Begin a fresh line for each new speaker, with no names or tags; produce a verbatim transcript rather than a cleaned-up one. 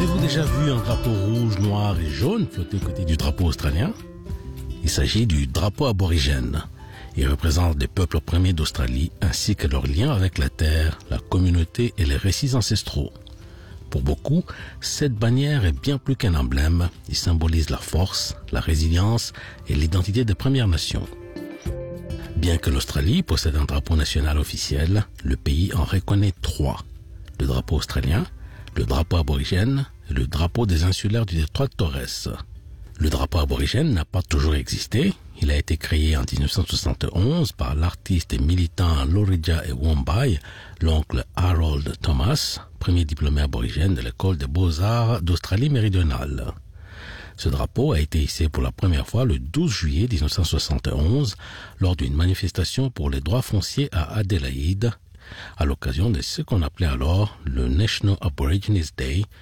Avez-vous déjà vu un drapeau rouge, noir et jaune flotter aux côtés du drapeau australien? Il s'agit du drapeau aborigène. Il représente les peuples premiers d'Australie ainsi que leur lien avec la terre, la communauté et les récits ancestraux. Pour beaucoup, cette bannière est bien plus qu'un emblème. Il symbolise la force, la résilience et l'identité des Premières Nations. Bien que l'Australie possède un drapeau national officiel, le pays en reconnaît trois. Le drapeau australien, le drapeau aborigène et le drapeau des insulaires du détroit de Torres. Le drapeau aborigène n'a pas toujours existé. Il a été créé en dix-neuf cent soixante et onze par l'artiste et militant Lorija et Wombai, l'oncle Harold Thomas, premier diplômé aborigène de l'école des beaux-arts d'Australie méridionale. Ce drapeau a été hissé pour la première fois le douze juillet dix-neuf cent soixante et onze lors d'une manifestation pour les droits fonciers à Adélaïde, à l'occasion de ce qu'on appelait alors le National Aborigines Day,